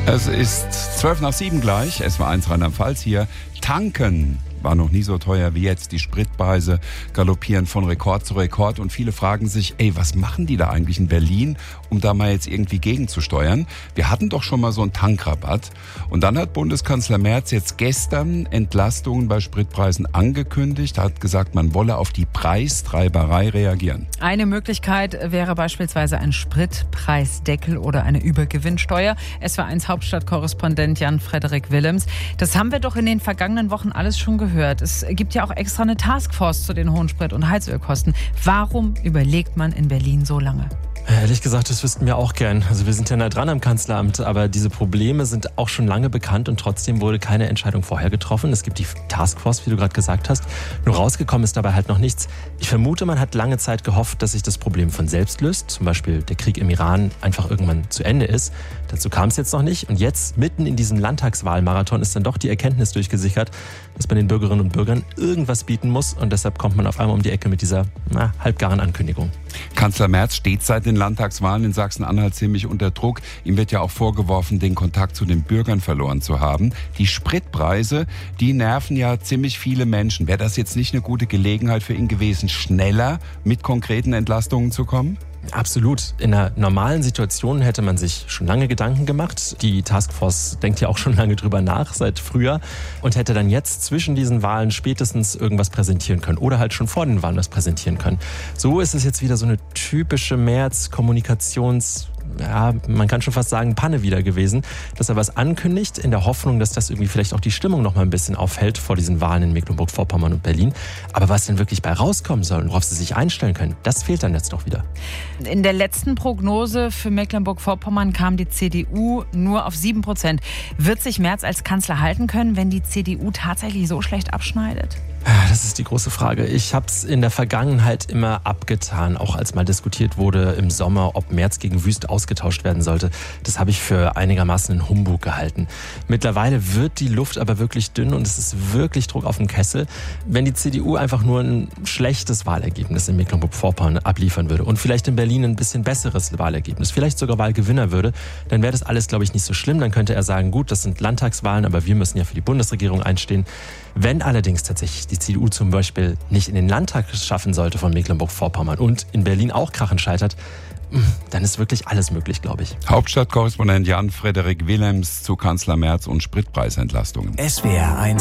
Es ist 6:12 gleich, es war 1 Rheinland-Pfalz hier. Tanken war noch nie so teuer wie jetzt. Die Spritpreise galoppieren von Rekord zu Rekord und viele fragen sich, was machen die da eigentlich in Berlin, um da mal jetzt irgendwie gegenzusteuern? Wir hatten doch schon mal so einen Tankrabatt. Und dann hat Bundeskanzler Merz jetzt gestern Entlastungen bei Spritpreisen angekündigt. Er hat gesagt, man wolle auf die Preistreiberei reagieren. Eine Möglichkeit wäre beispielsweise ein Spritpreisdeckel oder eine Übergewinnsteuer. SWR1 Hauptstadtkorrespondent Jan-Frederik Willems. Das haben wir doch in den vergangenen Wochen alles schon gehört. Es gibt ja auch extra eine Taskforce zu den hohen Sprit- und Heizölkosten. Warum überlegt man in Berlin so lange? Ehrlich gesagt, das wüssten wir auch gern. Also wir sind ja nah dran am Kanzleramt, aber diese Probleme sind auch schon lange bekannt und trotzdem wurde keine Entscheidung vorher getroffen. Es gibt die Taskforce, wie du gerade gesagt hast. Nur rausgekommen ist dabei halt noch nichts. Ich vermute, man hat lange Zeit gehofft, dass sich das Problem von selbst löst. Zum Beispiel der Krieg im Iran einfach irgendwann zu Ende ist. Dazu kam es jetzt noch nicht. Und jetzt, mitten in diesem Landtagswahlmarathon, ist dann doch die Erkenntnis durchgesickert, dass man den Bürgerinnen und Bürgern irgendwas bieten muss. Und deshalb kommt man auf einmal um die Ecke mit dieser halbgaren Ankündigung. Kanzler Merz steht seit den Landtagswahlen in Sachsen-Anhalt ziemlich unter Druck. Ihm wird ja auch vorgeworfen, den Kontakt zu den Bürgern verloren zu haben. Die Spritpreise, die nerven ja ziemlich viele Menschen. Wäre das jetzt nicht eine gute Gelegenheit für ihn gewesen, schneller mit konkreten Entlastungen zu kommen? Absolut. In einer normalen Situation hätte man sich schon lange Gedanken gemacht. Die Taskforce denkt ja auch schon lange drüber nach, seit Frühjahr. Und hätte dann jetzt zwischen diesen Wahlen spätestens irgendwas präsentieren können. Oder halt schon vor den Wahlen was präsentieren können. So ist es jetzt wieder so eine typische März-Kommunikations- man kann schon fast sagen, Panne wieder gewesen, dass er was ankündigt, in der Hoffnung, dass das irgendwie vielleicht auch die Stimmung noch mal ein bisschen aufhält vor diesen Wahlen in Mecklenburg-Vorpommern und Berlin. Aber was denn wirklich bei rauskommen soll und worauf sie sich einstellen können, das fehlt dann jetzt doch wieder. In der letzten Prognose für Mecklenburg-Vorpommern kam die CDU nur auf 7%. Wird sich Merz als Kanzler halten können, wenn die CDU tatsächlich so schlecht abschneidet? Das ist die große Frage. Ich habe es in der Vergangenheit immer abgetan, auch als mal diskutiert wurde im Sommer, ob Merz gegen Wüst ausgetauscht werden sollte. Das habe ich für einigermaßen einen Humbug gehalten. Mittlerweile wird die Luft aber wirklich dünn und es ist wirklich Druck auf den Kessel. Wenn die CDU einfach nur ein schlechtes Wahlergebnis in Mecklenburg-Vorpommern abliefern würde und vielleicht in Berlin ein bisschen besseres Wahlergebnis, vielleicht sogar Wahlgewinner würde, dann wäre das alles, glaube ich, nicht so schlimm. Dann könnte er sagen, gut, das sind Landtagswahlen, aber wir müssen ja für die Bundesregierung einstehen. Wenn allerdings tatsächlich die CDU zum Beispiel nicht in den Landtag schaffen sollte von Mecklenburg-Vorpommern und in Berlin auch krachend scheitert, dann ist wirklich alles möglich, glaube ich. Hauptstadtkorrespondent Jan-Frederik Willems zu Kanzler Merz und Spritpreisentlastungen. SWR1